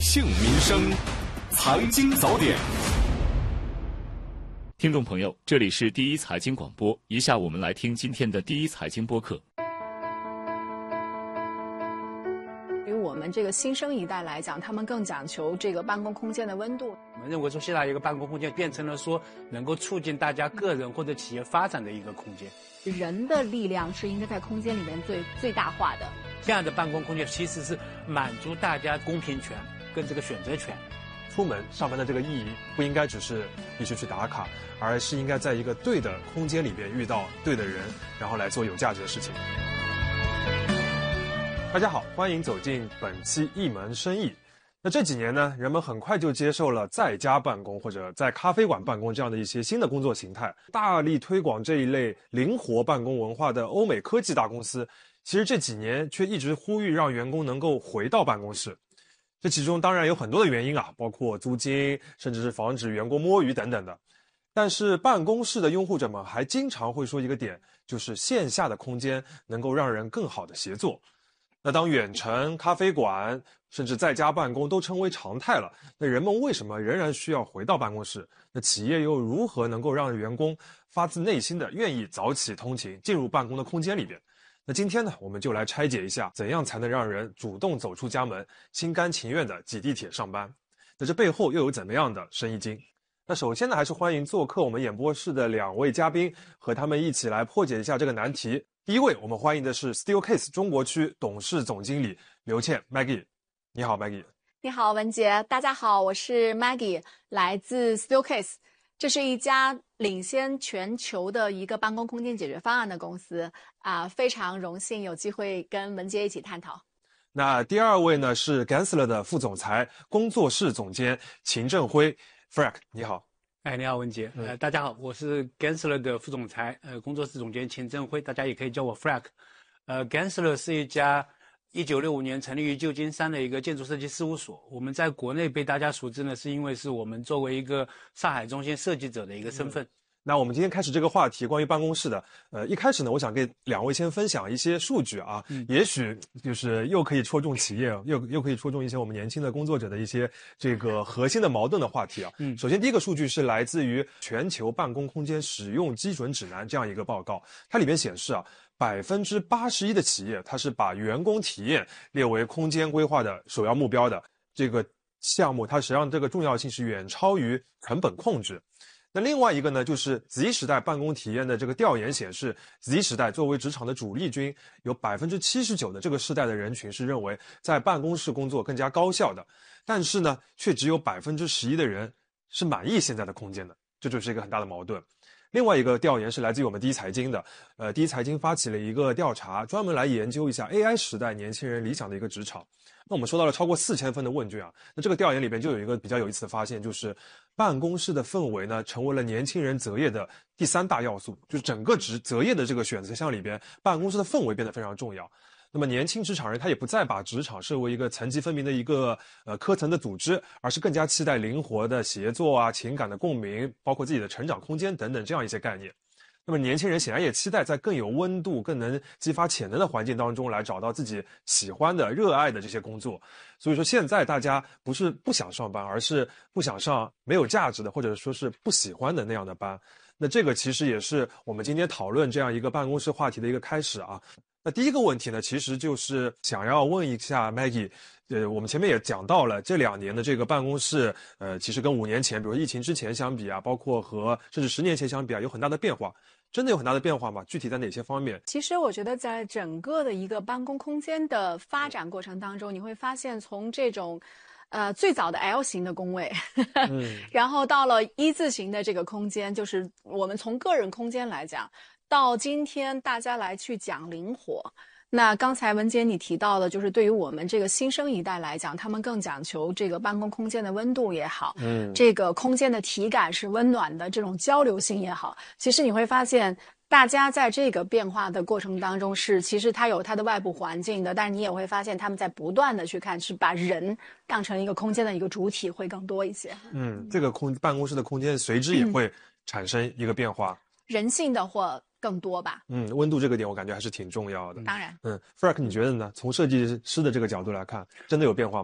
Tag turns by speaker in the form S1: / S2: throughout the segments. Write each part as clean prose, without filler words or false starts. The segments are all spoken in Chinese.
S1: 庆民生，财经早点。
S2: 听众朋友，这里是第一财经广播，以下我们来听今天的第一财经播客。
S3: 对于我们这个新生一代来讲，他们更讲求这个办公空间的温度。
S4: 我们认为说，现在一个办公空间变成了说能够促进大家个人或者企业发展的一个空间。
S3: 人的力量是应该在空间里面最大化的。
S4: 这样的办公空间其实是满足大家公平权跟这个选择权。
S5: 出门上班的这个意义不应该只是必须去打卡，而是应该在一个对的空间里边遇到对的人，然后来做有价值的事情。大家好，欢迎走进本期一门生意。那这几年呢，人们很快就接受了在家办公或者在咖啡馆办公这样的一些新的工作形态。大力推广这一类灵活办公文化的欧美科技大公司，其实这几年却一直呼吁让员工能够回到办公室。这其中当然有很多的原因啊，包括租金，甚至是防止员工摸鱼等等的。但是办公室的拥护者们还经常会说一个点，就是线下的空间能够让人更好的协作。那当远程、咖啡馆甚至在家办公都成为常态了，那人们为什么仍然需要回到办公室？那企业又如何能够让员工发自内心的愿意早起通勤进入办公的空间里边？那今天呢，我们就来拆解一下，怎样才能让人主动走出家门，心甘情愿地挤地铁上班？那这背后又有怎么样的生意经？那首先呢，还是欢迎做客我们演播室的两位嘉宾，和他们一起来破解一下这个难题。第一位，我们欢迎的是 Steelcase 中国区董事总经理刘倩 Maggie。你好 Maggie。
S3: 你好文杰，大家好，我是 Maggie， 来自 Steelcase。这是一家领先全球的一个办公空间解决方案的公司非常荣幸有机会跟文杰一起探讨。
S5: 那第二位呢是 Gensler 的副总裁、工作室总监秦振辉 Frank。 你好。
S4: 你好文杰。大家好，我是 Gensler 的副总裁，工作室总监秦振辉，大家也可以叫我 Frank。Gensler 是一家1965年成立于旧金山的一个建筑设计事务所。我们在国内被大家熟知呢，是因为是我们作为一个上海中心设计者的一个身份。
S5: 那我们今天开始这个话题，关于办公室的。一开始呢，我想给两位先分享一些数据啊，也许就是又可以戳中企业，又可以戳中一些我们年轻的工作者的一些这个核心的矛盾的话题啊。首先第一个数据是来自于全球办公空间使用基准指南这样一个报告，它里面显示啊，81%的企业它是把员工体验列为空间规划的首要目标的。这个项目它实际上这个重要性是远超于成本控制。那另外一个呢，就是 Z 时代办公体验的这个调研显示， Z 时代作为职场的主力军，有 79% 的这个世代的人群是认为在办公室工作更加高效的，但是呢，却只有 11% 的人是满意现在的空间的，这就是一个很大的矛盾。另外一个调研是来自于我们第一财经的，第一财经发起了一个调查，专门来研究一下 AI 时代年轻人理想的一个职场。那我们收到了超过4000份的问卷啊，那这个调研里边就有一个比较有意思的发现，就是办公室的氛围呢，成为了年轻人择业的第3大要素，就是整个择业的这个选择项里边，办公室的氛围变得非常重要。那么年轻职场人他也不再把职场视为一个层级分明的一个科层的组织，而是更加期待灵活的协作啊、情感的共鸣，包括自己的成长空间等等这样一些概念。那么年轻人显然也期待在更有温度、更能激发潜能的环境当中来找到自己喜欢的、热爱的这些工作。所以说现在大家不是不想上班，而是不想上没有价值的或者说是不喜欢的那样的班。那这个其实也是我们今天讨论这样一个办公室话题的一个开始啊。那第一个问题呢，其实就是想要问一下 Maggie，我们前面也讲到了这2年的这个办公室，其实跟5年前，比如疫情之前相比啊，包括和甚至10年前相比啊，有很大的变化。真的有很大的变化吗？具体在哪些方面？
S3: 其实我觉得在整个的一个办公空间的发展过程当中，你会发现从这种最早的 L 型的工位然后到了一字形的这个空间，就是我们从个人空间来讲，到今天大家来去讲灵活。那刚才文杰你提到的，就是对于我们这个新生一代来讲，他们更讲求这个办公空间的温度也好，这个空间的体感是温暖的，这种交流性也好，其实你会发现大家在这个变化的过程当中其实它有它的外部环境的，但是你也会发现他们在不断的去看，是把人当成一个空间的一个主体会更多一些。
S5: 这个办公室的空间随之也会产生一个变化，
S3: 人性的或更多吧。
S5: 温度这个点我感觉还是挺重要的。
S3: 当然。
S5: Frank 你觉得呢？从设计师的这个角度来看，真的有变化吗？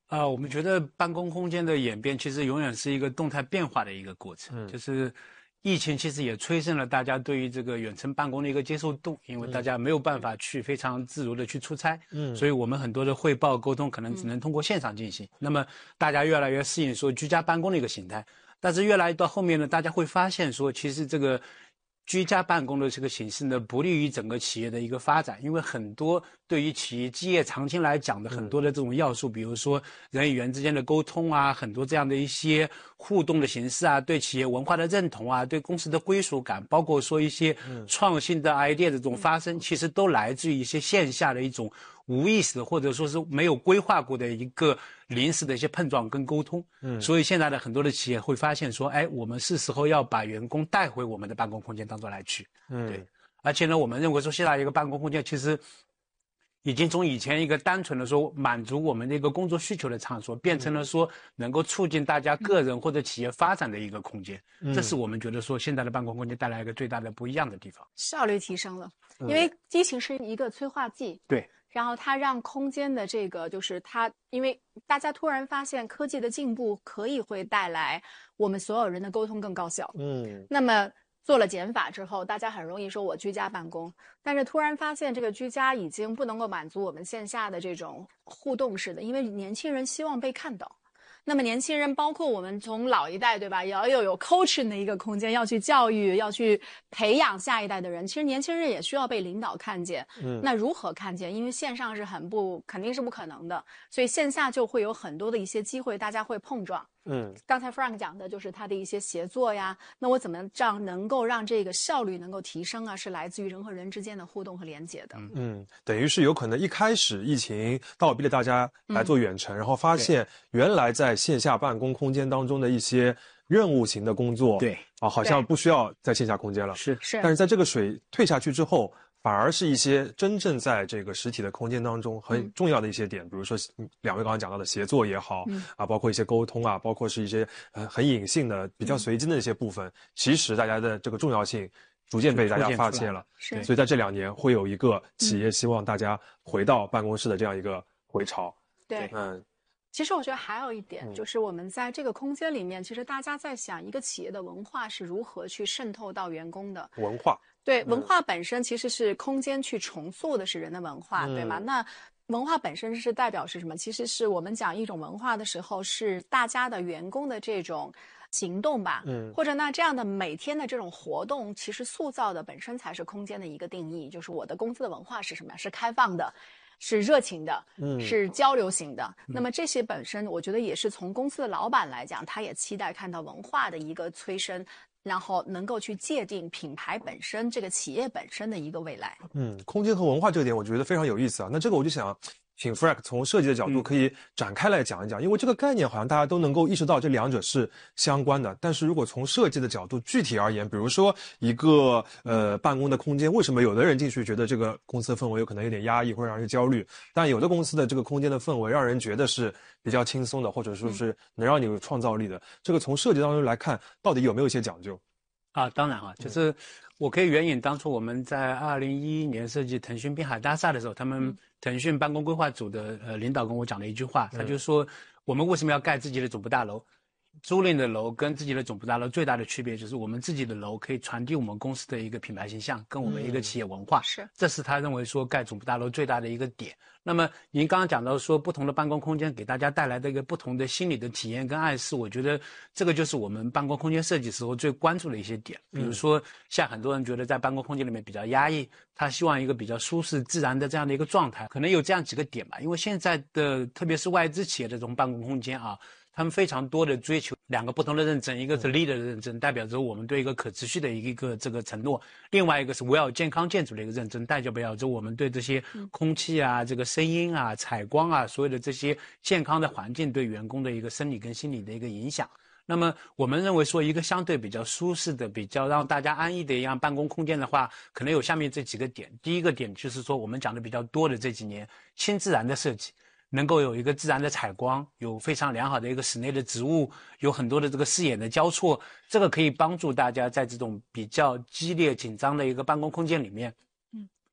S4: 我们觉得办公空间的演变其实永远是一个动态变化的一个过程，就是疫情其实也催生了大家对于这个远程办公的一个接受度，因为大家没有办法去非常自如的去出差，所以我们很多的汇报沟通可能只能通过线上进行。那么大家越来越适应说居家办公的一个形态，但是越来越到后面呢，大家会发现说，其实这个居家办公的这个形式呢，不利于整个企业的一个发展，因为很多对于企业基业长期来讲的很多的这种要素，比如说人与人之间的沟通啊，很多这样的一些互动的形式啊，对企业文化的认同啊，对公司的归属感，包括说一些创新的 idea 的这种发生，其实都来自于一些线下的一种无意识的或者说是没有规划过的一个临时的一些碰撞跟沟通。所以现在的很多的企业会发现说，哎，我们是时候要把员工带回我们的办公空间当中来去。对，而且呢，我们认为说现在一个办公空间其实已经从以前一个单纯的说满足我们的一个工作需求的场所，变成了说能够促进大家个人或者企业发展的一个空间。这是我们觉得说现在的办公空间带来一个最大的不一样的地方。
S3: 效率提升了，因为疫情是一个催化剂。
S4: 对。
S3: 然后它让空间的这个就是它，因为大家突然发现科技的进步会带来我们所有人的沟通更高效。那么做了减法之后，大家很容易说我居家办公，但是突然发现这个居家已经不能够满足我们线下的这种互动式的，因为年轻人希望被看到。那么年轻人包括我们从老一代，对吧，也要有 coaching 的一个空间，要去教育，要去培养下一代的人。其实年轻人也需要被领导看见。那如何看见？因为线上是肯定是不可能的，所以线下就会有很多的一些机会，大家会碰撞。刚才 Frank 讲的就是他的一些协作呀，那我怎么能够让这个效率能够提升啊，是来自于人和人之间的互动和连接的。
S5: 等于是有可能一开始疫情倒逼了大家来做远程，然后发现原来在线下办公空间当中的一些任务型的工作，好像不需要在线下空间了。是。但是在这个水退下去之后，反而是一些真正在这个实体的空间当中很重要的一些点，比如说两位刚刚讲到的协作也好，包括一些沟通啊，包括是一些很隐性的、比较随机的一些部分，其实大家的这个重要性逐渐被大家发现了。所以在这2年会有一个企业希望大家回到办公室的这样一个回潮。
S3: 对。其实我觉得还有一点，就是我们在这个空间里面，其实大家在想一个企业的文化是如何去渗透到员工的。
S5: 文化。对，
S3: 文化本身其实是空间去重塑的是人的文化，对吗？那文化本身是代表是什么？其实是我们讲一种文化的时候，是大家的员工的这种行动吧，或者那这样的每天的这种活动，其实塑造的本身才是空间的一个定义，就是我的公司的文化是什么？是开放的。是热情的，是交流型的。那么这些本身，我觉得也是从公司的老板来讲，他也期待看到文化的一个催生，然后能够去界定品牌本身这个企业本身的一个未来。
S5: 空间和文化这个点，我觉得非常有意思啊。那这个我就想请 Frank 从设计的角度可以展开来讲一讲，因为这个概念好像大家都能够意识到这两者是相关的。但是如果从设计的角度具体而言，比如说一个办公的空间，为什么有的人进去觉得这个公司的氛围有可能有点压抑或者让人焦虑，但有的公司的这个空间的氛围让人觉得是比较轻松的，或者说是能让你有创造力的，这个从设计当中来看，到底有没有一些讲究？
S4: 当然就是我可以援引当初我们在2011年设计腾讯滨海大厦的时候，他们腾讯办公规划组的领导跟我讲的一句话，他就说我们为什么要盖自己的总部大楼？租赁的楼跟自己的总部大楼最大的区别就是我们自己的楼可以传递我们公司的一个品牌形象跟我们一个企业文化，这是他认为说盖总部大楼最大的一个点。那么您刚刚讲到说不同的办公空间给大家带来的一个不同的心理的体验跟暗示，我觉得这个就是我们办公空间设计时候最关注的一些点。比如说像很多人觉得在办公空间里面比较压抑，他希望一个比较舒适自然的这样的一个状态，可能有这样几个点吧。因为现在的特别是外资企业的这种办公空间他们非常多的追求2个不同的认证，一个是 LEED 的认证，代表着我们对一个可持续的一个这个承诺；另外一个是 WELL 健康建筑的一个认证，代表着我们对这些空气啊、这个声音啊、采光啊，所有的这些健康的环境对员工的一个生理跟心理的一个影响。那么我们认为说一个相对比较舒适的、比较让大家安逸的一样办公空间的话，可能有下面这几个点。第一个点就是说我们讲的比较多的这几年亲自然的设计，能够有一个自然的采光，有非常良好的一个室内的植物，有很多的这个视野的交错，这个可以帮助大家在这种比较激烈紧张的一个办公空间里面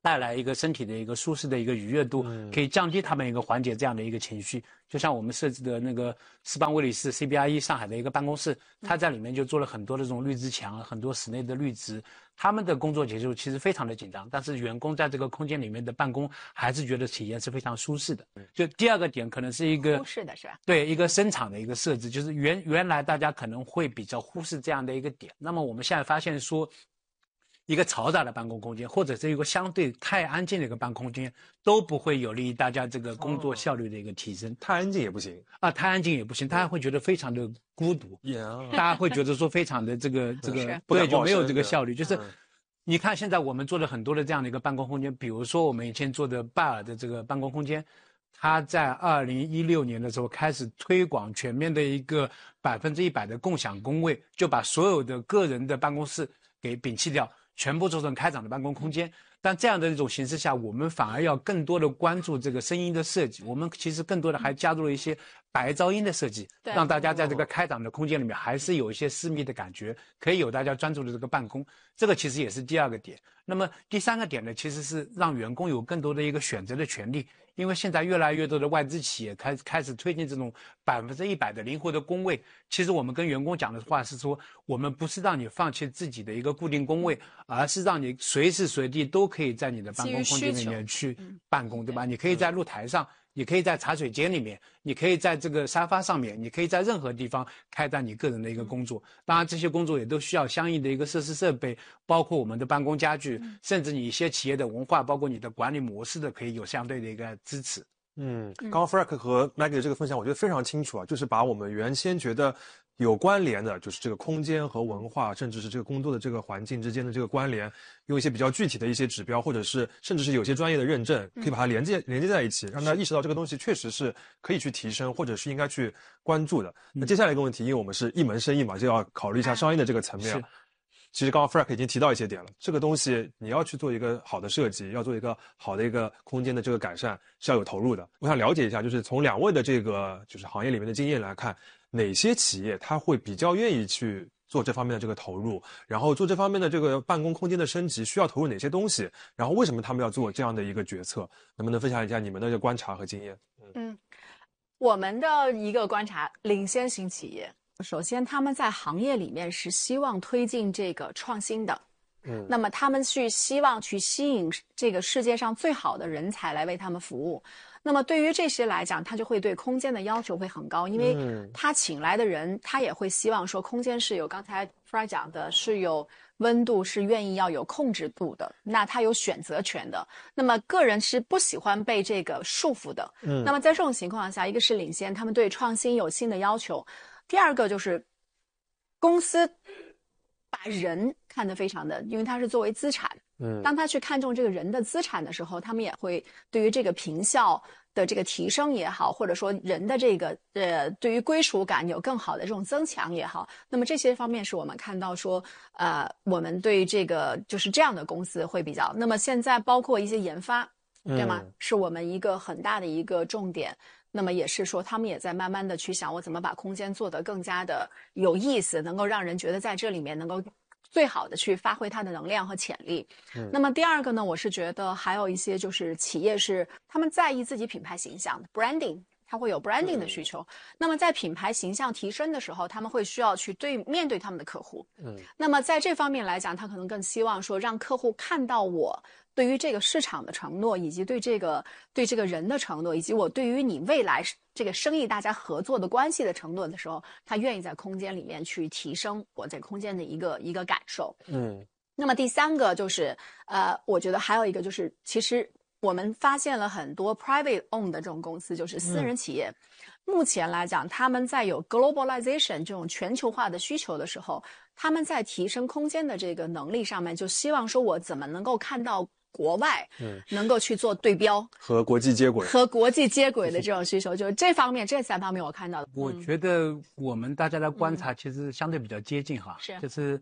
S4: 带来一个身体的一个舒适的一个愉悦度，可以降低他们一个缓解这样的一个情绪。就像我们设置的那个斯邦威里斯 CBRE 上海的一个办公室，它在里面就做了很多的这种绿植墙，很多室内的绿植。他们的工作节奏其实非常的紧张，但是员工在这个空间里面的办公还是觉得体验是非常舒适的。就第二个点可能是一个
S3: 舒适的是吧？
S4: 对，一个声场的一个设置，就是原来大家可能会比较忽视这样的一个点，那么我们现在发现说，一个嘈杂的办公空间，或者是一个相对太安静的一个办公空间，都不会有利于大家这个工作效率的一个提升。
S5: 太安静也不行
S4: 啊，太安静也不行，大家会觉得非常的孤独，大家会觉得说非常的这个对，就没有这个效率。就是你看现在我们做了很多的这样的一个办公空间，比如说我们以前做的拜耳的这个办公空间，它在2016年的时候开始推广全面的一个100%的共享工位，就把所有的个人的办公室给摒弃掉，全部做成开展的办公空间。但这样的一种形势下，我们反而要更多的关注这个声音的设计，我们其实更多的还加入了一些白噪音的设计，让大家在这个开展的空间里面还是有一些私密的感觉，可以有大家专注的这个办公。这个其实也是第二个点。那么第三个点呢，其实是让员工有更多的一个选择的权利。因为现在越来越多的外资企业开始推进这种100%的灵活的工位，其实我们跟员工讲的话是说，我们不是让你放弃自己的一个固定工位，而是让你随时随地都可以在你的办公空间里面去办公，对吧？你可以在露台上，你可以在茶水间里面，你可以在这个沙发上面，你可以在任何地方开展你个人的一个工作。当然这些工作也都需要相应的一个设施设备，包括我们的办公家具，甚至你一些企业的文化，包括你的管理模式的，可以有相对的一个支持。
S5: 刚刚 Frank 和 Maggie 的这个分享我觉得非常清楚啊，就是把我们原先觉得有关联的，就是这个空间和文化，甚至是这个工作的这个环境之间的这个关联，用一些比较具体的一些指标，或者是甚至是有些专业的认证，可以把它连接在一起，让大家意识到这个东西确实是可以去提升，或者是应该去关注的。那接下来一个问题，因为我们是一门生意嘛，就要考虑一下商业的这个层面。其实刚刚 Frank 已经提到一些点了，这个东西你要去做一个好的设计，要做一个好的一个空间的这个改善，是要有投入的。我想了解一下，就是从两位的这个就是行业里面的经验来看，哪些企业它会比较愿意去做这方面的这个投入，然后做这方面的这个办公空间的升级需要投入哪些东西，然后为什么他们要做这样的一个决策，能不能分享一下你们的这个观察和经验？
S3: 我们的一个观察，领先型企业首先他们在行业里面是希望推进这个创新的，那么他们希望去吸引这个世界上最好的人才来为他们服务。那么对于这些来讲，他就会对空间的要求会很高，因为他请来的人，他也会希望说空间是有刚才 Frank 讲的是有温度，是愿意要有控制度的，那他有选择权的。那么个人是不喜欢被这个束缚的。那么在这种情况下，一个是领先，他们对创新有新的要求。第二个就是公司把人看得非常的，因为它是作为资产，当他去看重这个人的资产的时候，他们也会对于这个评效的这个提升也好，或者说人的这个对于归属感有更好的这种增强也好，那么这些方面是我们看到说我们对于这个就是这样的公司会比较。那么现在包括一些研发，对吗？是我们一个很大的一个重点。那么也是说他们也在慢慢的去想我怎么把空间做得更加的有意思，能够让人觉得在这里面能够最好的去发挥它的能量和潜力。那么第二个呢，我是觉得还有一些就是企业是他们在意自己品牌形象的 branding， 它会有 branding 的需求。那么在品牌形象提升的时候，他们会需要去面对他们的客户。那么在这方面来讲，他可能更希望说让客户看到我对于这个市场的承诺，以及对这个人的承诺，以及我对于你未来这个生意大家合作的关系的承诺的时候，他愿意在空间里面去提升我在空间的一个感受。那么第三个就是我觉得还有一个就是其实我们发现了很多 private owned 的这种公司，就是私人企业，目前来讲他们在有 globalization 这种全球化的需求的时候，他们在提升空间的这个能力上面，就希望说我怎么能够看到国外能够去做对标
S5: 和国际接轨
S3: 的这种需求，就是这三方面我看到的。
S4: 我觉得我们大家的观察其实相对比较接近哈，就是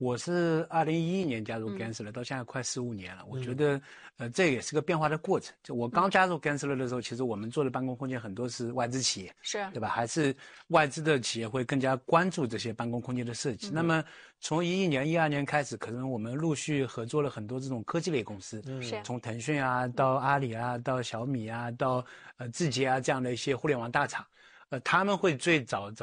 S4: 我是2011年加入 Gensler，到现在快15年了。我觉得，这也是个变化的过程。就我刚加入 Gensler 的时候，其实我们做的办公空间很多是外资企业，
S3: 是，
S4: 对吧？还是外资的企业会更加关注这些办公空间的设计。那么从11年、12年开始，可能我们陆续合作了很多这种科技类公司，从腾讯啊到阿里啊，到小米啊，到字节啊这样的一些互联网大厂，他们会最早